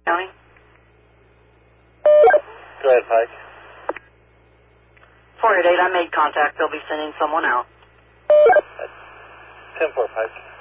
County. Go ahead, Pike. 488, I made contact. They'll be sending someone out. 10-4, Pike.